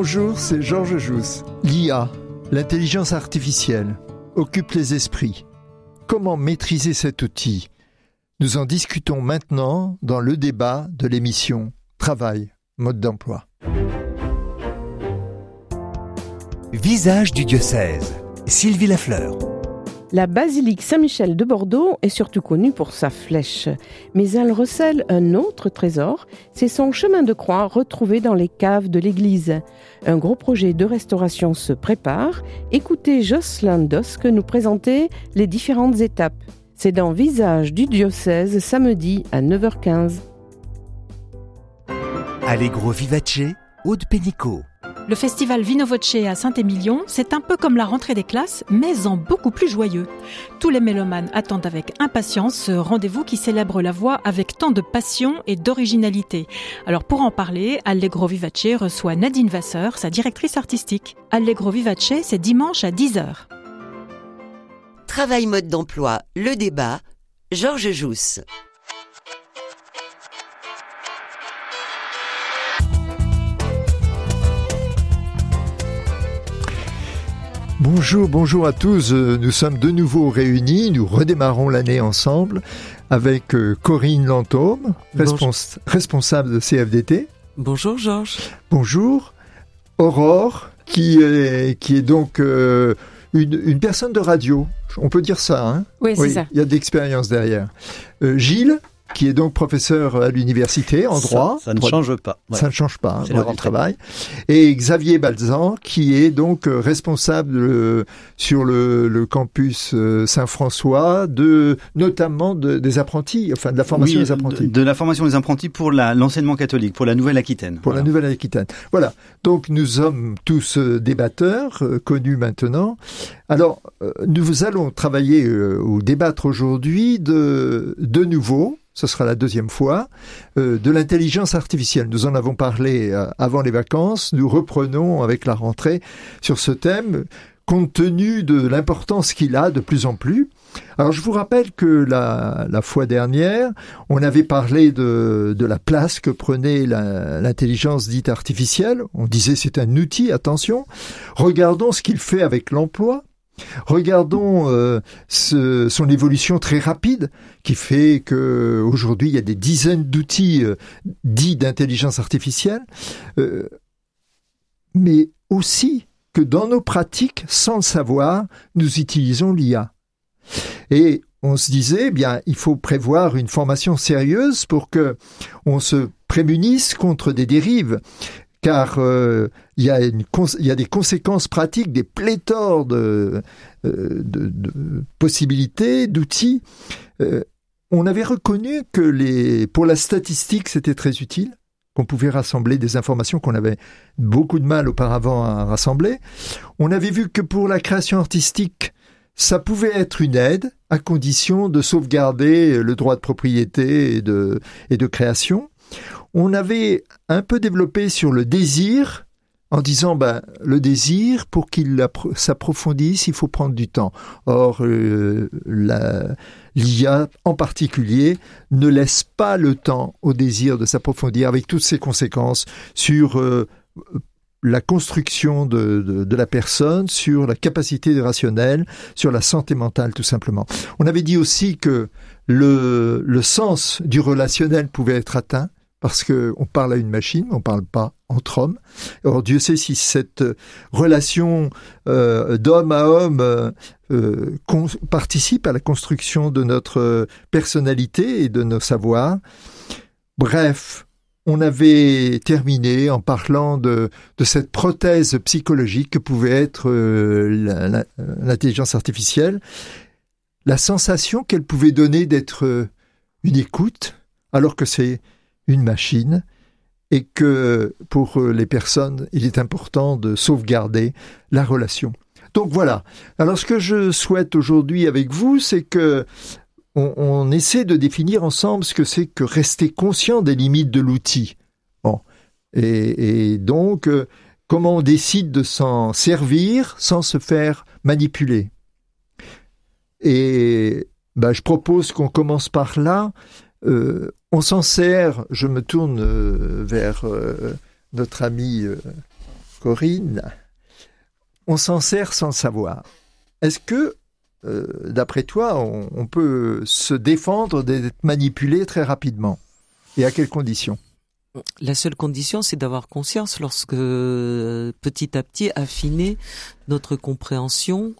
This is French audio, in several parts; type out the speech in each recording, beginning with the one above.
Bonjour, c'est Georges Jousse. L'IA, l'intelligence artificielle, occupe les esprits. Comment maîtriser cet outil ? Nous en discutons maintenant dans le débat de l'émission Travail, mode d'emploi. Visage du diocèse, Sylvie Lafleur. La basilique Saint-Michel de Bordeaux est surtout connue pour sa flèche, mais elle recèle un autre trésor, c'est son chemin de croix retrouvé dans les caves de l'église. Un gros projet de restauration se prépare. Écoutez Jocelyn Dosque nous présenter les différentes étapes. C'est dans Visage du diocèse, samedi à 9h15. Allegro Vivace, Aude Pénicaud. Le festival Vino Voce à Saint-Émilion, c'est un peu comme la rentrée des classes, mais en beaucoup plus joyeux. Tous les mélomanes attendent avec impatience ce rendez-vous qui célèbre la voix avec tant de passion et d'originalité. Alors pour en parler, Allegro Vivace reçoit Nadine Vasseur, sa directrice artistique. Allegro Vivace, c'est dimanche à 10h. Travail mode d'emploi, le débat, Georges Jousse. Bonjour à tous, nous sommes de nouveau réunis, nous redémarrons l'année ensemble avec Corinne Lantôme, responsable de CFDT. Bonjour Georges. Bonjour. Aurore, qui est donc une personne de radio, on peut dire ça, hein ? Oui, c'est ça. Il y a de l'expérience derrière. Gilles, qui est donc professeur à l'université en droit. Ça ne change pas. Ouais. Ça ne change pas, c'est droit du travail. Et Xavier Balzan, qui est donc responsable sur le campus Saint-François, notamment des apprentis, enfin de la formation des apprentis. De la formation des apprentis pour l'enseignement catholique, pour la Nouvelle-Aquitaine. Pour la Nouvelle-Aquitaine. Voilà. Donc nous sommes tous débatteurs, connus maintenant. Alors, nous allons travailler ou débattre aujourd'hui de nouveau. Ce sera la deuxième fois, de l'intelligence artificielle. Nous en avons parlé avant les vacances. Nous reprenons avec la rentrée sur ce thème, compte tenu de l'importance qu'il a de plus en plus. Alors, je vous rappelle que la fois dernière, on avait parlé de la place que prenait l'intelligence dite artificielle. On disait c'est un outil, attention. Regardons ce qu'il fait avec l'emploi. Regardons son évolution très rapide qui fait que aujourd'hui il y a des dizaines d'outils dits d'intelligence artificielle, mais aussi que dans nos pratiques, sans le savoir, nous utilisons l'IA. Et on se disait, bien, il faut prévoir une formation sérieuse pour que on se prémunisse contre des dérives. Car il y a des conséquences pratiques, des pléthores de possibilités, d'outils. On avait reconnu que pour la statistique, c'était très utile, qu'on pouvait rassembler des informations qu'on avait beaucoup de mal auparavant à rassembler. On avait vu que pour la création artistique, ça pouvait être une aide, à condition de sauvegarder le droit de propriété et de création. On avait un peu développé sur le désir, en disant le désir, pour qu'il s'approfondisse, il faut prendre du temps. Or, l'IA en particulier ne laisse pas le temps au désir de s'approfondir, avec toutes ses conséquences sur la construction de la personne, sur la capacité rationnelle, sur la santé mentale tout simplement. On avait dit aussi que le sens du relationnel pouvait être atteint, parce qu'on parle à une machine, on ne parle pas entre hommes. Or, Dieu sait si cette relation d'homme à homme participe à la construction de notre personnalité et de nos savoirs. Bref, on avait terminé en parlant de cette prothèse psychologique que pouvait être l'intelligence artificielle, la sensation qu'elle pouvait donner d'être une écoute, alors que c'est une machine, et que pour les personnes, il est important de sauvegarder la relation. Donc voilà. Alors ce que je souhaite aujourd'hui avec vous, c'est que on essaie de définir ensemble ce que c'est que rester conscient des limites de l'outil. Bon. Et donc, comment on décide de s'en servir sans se faire manipuler. Et je propose qu'on commence par là. On s'en sert, je me tourne vers notre ami Corinne, on s'en sert sans le savoir. Est-ce que, d'après toi, on peut se défendre d'être manipulé très rapidement? Et à quelles conditions? La seule condition, c'est d'avoir conscience lorsque, petit à petit, affiner notre compréhension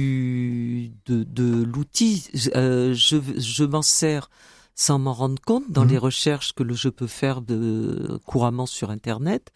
de l'outil. Je m'en sers sans m'en rendre compte dans les recherches que je peux faire couramment sur Internet.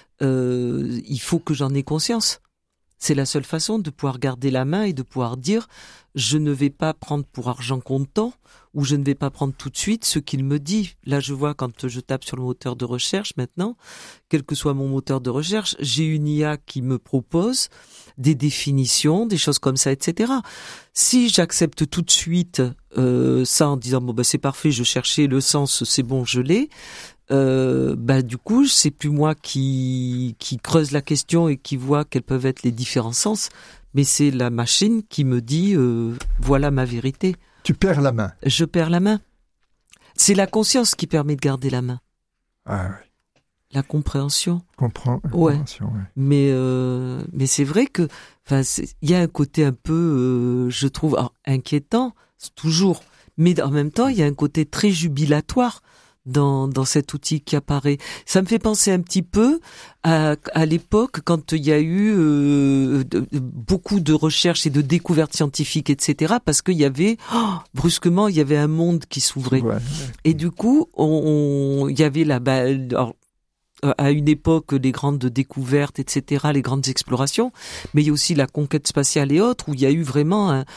Il faut que j'en ai conscience. C'est la seule façon de pouvoir garder la main et de pouvoir dire je ne vais pas prendre pour argent comptant ou je ne vais pas prendre tout de suite ce qu'il me dit. Là, je vois quand je tape sur le moteur de recherche maintenant, quel que soit mon moteur de recherche, j'ai une IA qui me propose des définitions, des choses comme ça, etc. Si j'accepte tout de suite ça en disant bon c'est parfait, je cherchais le sens, c'est bon, je l'ai. Du coup, c'est plus moi qui creuse la question et qui voit quels peuvent être les différents sens, mais c'est la machine qui me dit voilà ma vérité. Tu perds la main. Je perds la main. C'est la conscience qui permet de garder la main. Ah oui. La compréhension. Compréhension, ouais. Mais c'est vrai que, il y a un côté un peu, je trouve, inquiétant, toujours. Mais en même temps, il y a un côté très jubilatoire dans cet outil qui apparaît. Ça me fait penser un petit peu à l'époque quand il y a eu beaucoup de recherches et de découvertes scientifiques, etc. Parce qu'il y avait brusquement il y avait un monde qui s'ouvrait. Ouais. Et du coup, il y avait à une époque les grandes découvertes, etc., les grandes explorations, mais il y a aussi la conquête spatiale et autres où il y a eu vraiment un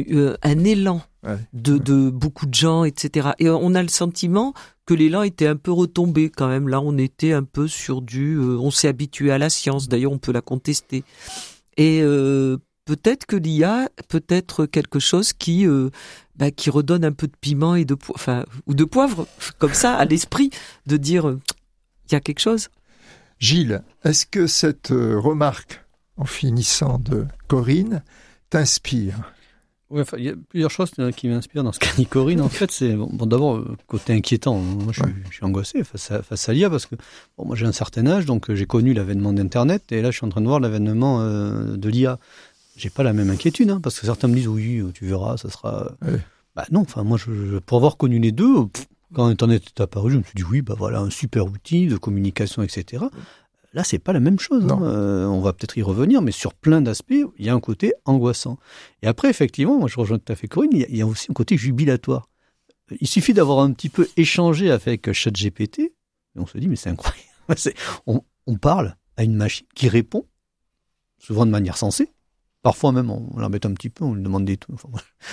élan de beaucoup de gens, etc. Et on a le sentiment que l'élan était un peu retombé quand même. Là, on était un peu sur on s'est habitué à la science. D'ailleurs, on peut la contester. Et peut-être que l'IA peut être quelque chose qui redonne un peu de piment et ou de poivre, comme ça, à l'esprit, de dire il y a quelque chose. Gilles, est-ce que cette remarque, en finissant de Corinne, t'inspire? Ouais, il y a plusieurs choses qui m'inspirent dans ce qu'a dit Corinne. En fait, c'est d'abord côté inquiétant. Moi, je suis angoissé face à l'IA parce que moi j'ai un certain âge, donc j'ai connu l'avènement d'Internet et là je suis en train de voir l'avènement de l'IA. J'ai pas la même inquiétude parce que certains me disent oui, tu verras, ça sera. Non, enfin moi pour avoir connu les deux, quand Internet est apparu, je me suis dit oui, voilà un super outil de communication, etc. Là, c'est pas la même chose. On va peut-être y revenir, mais sur plein d'aspects, il y a un côté angoissant. Et après, effectivement, moi je rejoins tout à fait Corinne, il y a aussi un côté jubilatoire. Il suffit d'avoir un petit peu échangé avec ChatGPT, et on se dit, mais c'est incroyable. On parle à une machine qui répond, souvent de manière sensée. Parfois même, on l'embête un petit peu, on lui demande des trucs.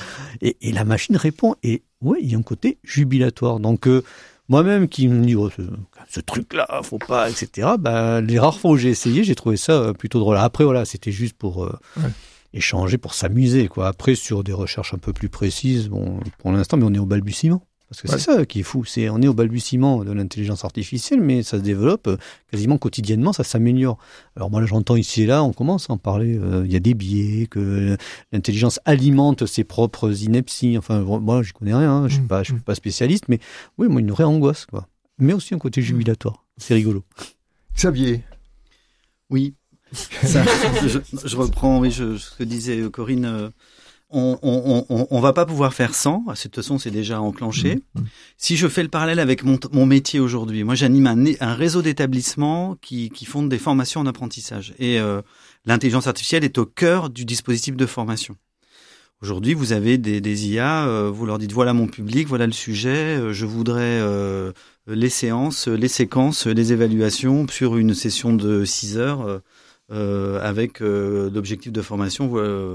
Et la machine répond, et il y a un côté jubilatoire. Donc, moi-même qui me dis ce truc-là, faut pas, etc. Les rares fois où j'ai essayé, j'ai trouvé ça plutôt drôle. Après, c'était juste pour échanger, pour s'amuser, quoi. Après, sur des recherches un peu plus précises, pour l'instant, mais on est au balbutiement. Parce que c'est ça qui est fou. On est au balbutiement de l'intelligence artificielle, mais ça se développe quasiment quotidiennement, ça s'améliore. Alors moi, là, j'entends ici et là, on commence à en parler. Il y a des biais, que l'intelligence alimente ses propres inepties. Enfin, moi, j'y connais rien. Je suis pas spécialiste, mais oui, moi, une vraie angoisse, quoi. Mais aussi un côté jubilatoire. C'est rigolo. Xavier. Oui. Ça, je reprends, ce que disait Corinne. On va pas pouvoir faire sans. De toute façon, c'est déjà enclenché. Si je fais le parallèle avec mon métier aujourd'hui, moi, j'anime un réseau d'établissements qui font des formations en apprentissage. Et l'intelligence artificielle est au cœur du dispositif de formation. Aujourd'hui, vous avez des IA, vous leur dites voilà mon public, voilà le sujet, je voudrais les séances, les séquences, les évaluations sur une session de 6 heures. Avec l'objectif de formation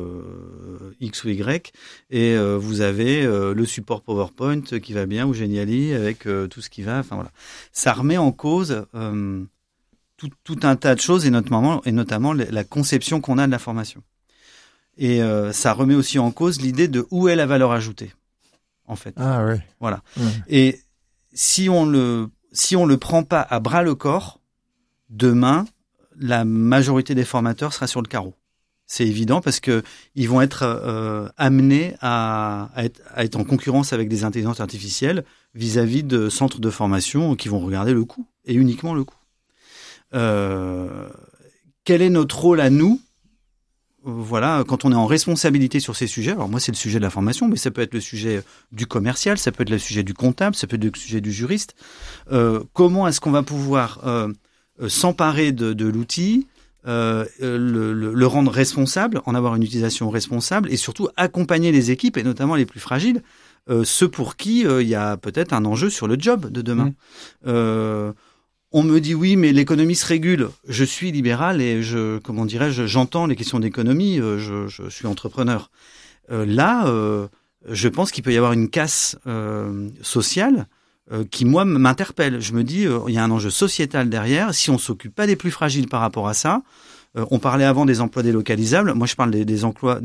X ou Y, et vous avez le support PowerPoint qui va bien, ou Geniali avec tout ce qui va. Enfin voilà, ça remet en cause tout un tas de choses, et notamment la conception qu'on a de la formation. Et ça remet aussi en cause l'idée de où est la valeur ajoutée, en fait. Ah ouais. Voilà. Ouais. Et si on le prend pas à bras le corps, demain, la majorité des formateurs sera sur le carreau. C'est évident parce que ils vont être amenés à être en concurrence avec des intelligences artificielles vis-à-vis de centres de formation qui vont regarder le coût et uniquement le coût. quel est notre rôle à nous? Voilà, quand on est en responsabilité sur ces sujets, alors moi c'est le sujet de la formation, mais ça peut être le sujet du commercial, ça peut être le sujet du comptable, ça peut être le sujet du juriste. Comment est-ce qu'on va pouvoir s'emparer de l'outil, le rendre responsable, en avoir une utilisation responsable, et surtout accompagner les équipes, et notamment les plus fragiles, ceux pour qui il y a peut-être un enjeu sur le job de demain. On me dit oui, mais l'économie se régule. Je suis libéral et j'entends les questions d'économie. Je suis entrepreneur. Je pense qu'il peut y avoir une casse sociale qui, moi, m'interpelle. Je me dis, il y a un enjeu sociétal derrière. Si on s'occupe pas des plus fragiles par rapport à ça, on parlait avant des emplois délocalisables. Moi, je parle des emplois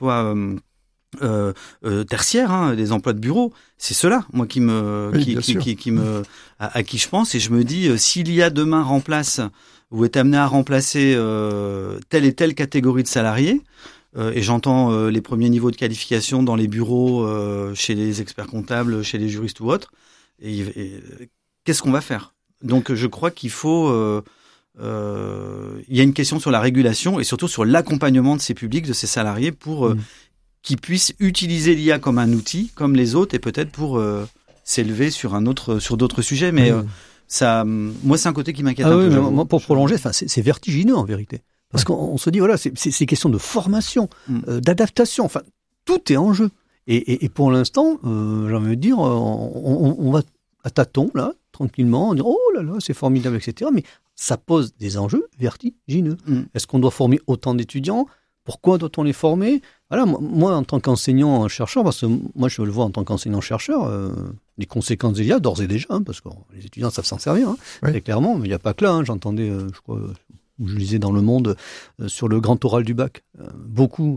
tertiaires, des emplois de bureau. C'est cela, moi, à qui je pense, et je me dis, si l'IA demain remplace ou est amené à remplacer telle et telle catégorie de salariés, et j'entends les premiers niveaux de qualification dans les bureaux, chez les experts comptables, chez les juristes ou autres, et qu'est-ce qu'on va faire? Donc, je crois qu'il faut, il y a une question sur la régulation et surtout sur l'accompagnement de ces publics, de ces salariés, pour qui puissent utiliser l'IA comme un outil, comme les autres, et peut-être pour s'élever sur d'autres sujets. Mais ça, moi, c'est un côté qui m'inquiète un peu. Moi, pour prolonger, c'est vertigineux en vérité, parce qu'on se dit voilà, c'est question de formation, d'adaptation. Enfin, tout est en jeu. Et pour l'instant, j'ai envie de dire, on va à tâtons là, tranquillement, on dit oh là là, c'est formidable, etc. Mais ça pose des enjeux vertigineux. Est-ce qu'on doit former autant d'étudiants? Pourquoi doit-on les former? Voilà, moi, en tant qu'enseignant-chercheur, parce que moi, je le vois en tant qu'enseignant-chercheur, les conséquences il y a d'ores et déjà, parce que les étudiants savent s'en servir, très clairement, mais il n'y a pas que là. J'entendais, je crois, je lisais dans Le Monde, sur le grand oral du bac, beaucoup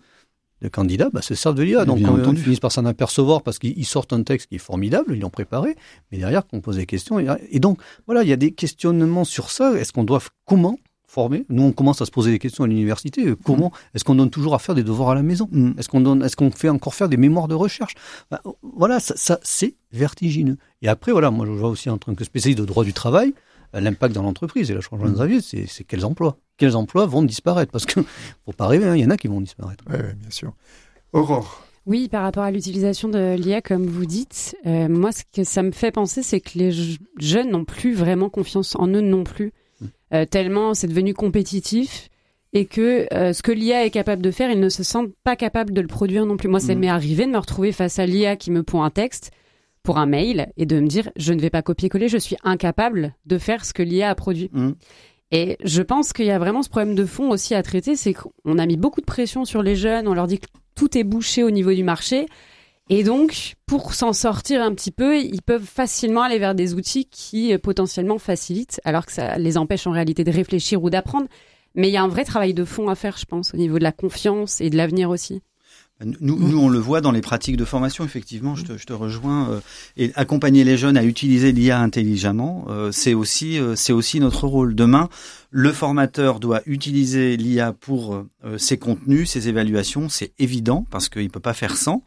de candidats se servent de l'IA, donc ils finissent par s'en apercevoir parce qu'ils sortent un texte qui est formidable, ils l'ont préparé, mais derrière, qu'on pose des questions. Et donc, voilà, il y a des questionnements sur ça. Est-ce qu'on doit, comment former? Nous, on commence à se poser des questions à l'université. Comment est-ce qu'on donne toujours à faire des devoirs à la maison? Est-ce qu'on fait encore faire des mémoires de recherche? Voilà, ça c'est vertigineux. Et après, voilà, moi je vois aussi en tant que spécialiste de droit du travail, l'impact dans l'entreprise. Et là, je rejoins Xavier, c'est quels emplois? Quels emplois vont disparaître? Parce que faut pas rêver, il y en a qui vont disparaître. Oui, bien sûr. Aurore. Oui, par rapport à l'utilisation de l'IA, comme vous dites, moi, ce que ça me fait penser, c'est que les jeunes n'ont plus vraiment confiance en eux non plus. Tellement c'est devenu compétitif et que ce que l'IA est capable de faire, ils ne se sentent pas capables de le produire non plus. Moi, ça m'est arrivé de me retrouver face à l'IA qui me pond un texte pour un mail et de me dire je ne vais pas copier-coller, je suis incapable de faire ce que l'IA a produit. Et je pense qu'il y a vraiment ce problème de fond aussi à traiter, c'est qu'on a mis beaucoup de pression sur les jeunes, on leur dit que tout est bouché au niveau du marché. Et donc, pour s'en sortir un petit peu, ils peuvent facilement aller vers des outils qui potentiellement facilitent, alors que ça les empêche en réalité de réfléchir ou d'apprendre. Mais il y a un vrai travail de fond à faire, je pense, au niveau de la confiance et de l'avenir aussi. Nous, on le voit dans les pratiques de formation, effectivement, je te rejoins. Et accompagner les jeunes à utiliser l'IA intelligemment, c'est aussi notre rôle. Demain, le formateur doit utiliser l'IA pour ses contenus, ses évaluations, c'est évident, parce qu'il peut pas faire sans.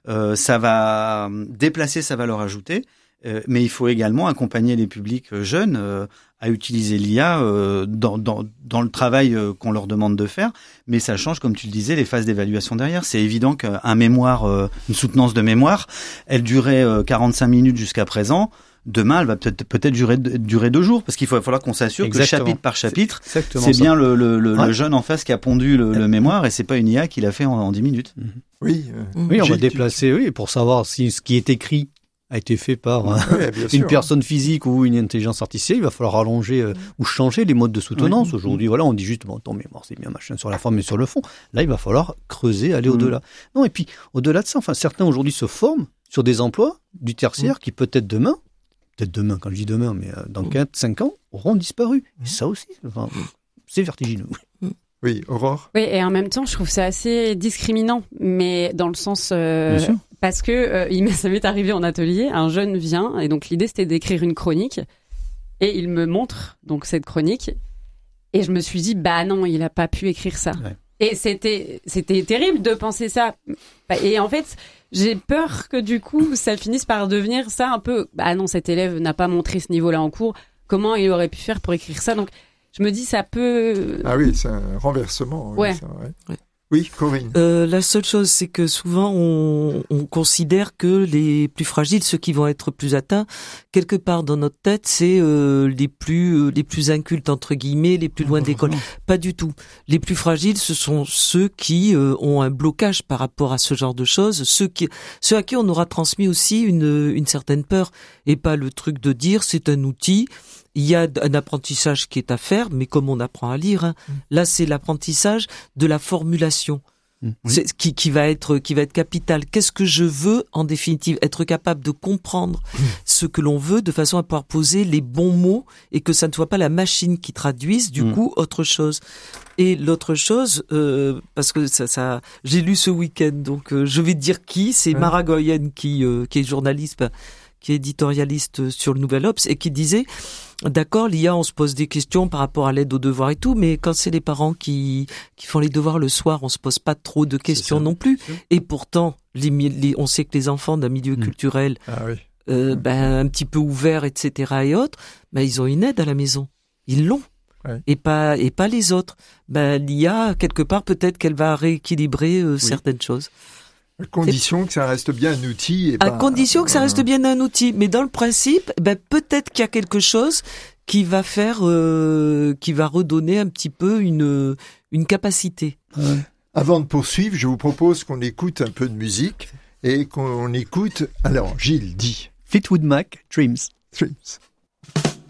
Ça va déplacer sa valeur ajoutée, mais il faut également accompagner les publics jeunes à utiliser l'IA dans le travail qu'on leur demande de faire, mais ça change, comme tu le disais, les phases d'évaluation derrière. C'est évident qu'un mémoire, une soutenance de mémoire, elle durait 45 minutes jusqu'à présent. Demain, elle va peut-être durer 2 jours, parce qu'il va falloir qu'on s'assure que chapitre par chapitre, c'est bien le jeune en face qui a pondu le mémoire, et c'est pas une IA qui l'a fait en 10 minutes. Oui, on va déplacer, pour savoir si ce qui est écrit a été fait par une personne physique ou une intelligence artificielle, il va falloir allonger ou changer les modes de soutenance. Aujourd'hui, voilà, on dit juste, bon, ton mémoire, c'est bien machin sur la forme et sur le fond. Là, il va falloir creuser, aller au-delà. Non, et puis, au-delà de ça, certains aujourd'hui se forment sur des emplois du tertiaire qui peut-être demain, quand je dis demain, mais dans 4-5 ans, auront disparu. Et ça aussi, c'est vertigineux. Oui, Aurore. Oui, et en même temps, je trouve ça assez discriminant, mais dans le sens... parce que ça m'est arrivé en atelier, un jeune vient, et donc l'idée c'était d'écrire une chronique, et il me montre donc cette chronique, et je me suis dit, bah non, il a pas pu écrire ça. Ouais. Et c'était terrible de penser ça. Et en fait, j'ai peur que du coup, ça finisse par devenir ça un peu, bah non, cet élève n'a pas montré ce niveau-là en cours, comment il aurait pu faire pour écrire ça? Donc, je me dis ça peut. Ah oui, c'est un renversement. Ouais. Oui, c'est vrai. Ouais. Oui, Corinne. La seule chose, c'est que souvent on considère que les plus fragiles, ceux qui vont être plus atteints, quelque part dans notre tête, c'est les plus incultes entre guillemets, les plus loin de l'école. Pas du tout. Les plus fragiles, ce sont ceux qui ont un blocage par rapport à ce genre de choses, ceux à qui on aura transmis aussi une certaine peur, et pas le truc de dire c'est un outil. Il y a un apprentissage qui est à faire, mais comme on apprend à lire, hein, là c'est l'apprentissage de la formulation, c'est, qui va être capital. Qu'est-ce que je veux en définitive? Être capable de comprendre ce que l'on veut de façon à pouvoir poser les bons mots et que ça ne soit pas la machine qui traduise du coup autre chose. Et l'autre chose, parce que ça, j'ai lu ce week-end, donc je vais dire qui, c'est Mara Goyen qui est journaliste, qui est éditorialiste sur le Nouvel Obs et qui disait, d'accord, l'IA, on se pose des questions par rapport à l'aide aux devoirs et tout, mais quand c'est les parents qui font les devoirs le soir, on se pose pas trop de questions non plus. Et pourtant, on sait que les enfants d'un milieu culturel, un petit peu ouvert, etc. et autres, ils ont une aide à la maison. Ils l'ont. Ouais. Et pas les autres. L'IA, quelque part, peut-être qu'elle va rééquilibrer certaines choses. À condition que ça reste bien un outil. À condition que ça reste bien un outil. Mais dans le principe, peut-être qu'il y a quelque chose qui va faire, qui va redonner un petit peu une capacité. Ouais. Avant de poursuivre, je vous propose qu'on écoute un peu de musique et qu'on écoute. Alors, Gilles dit. Fleetwood Mac, Dreams. Dreams.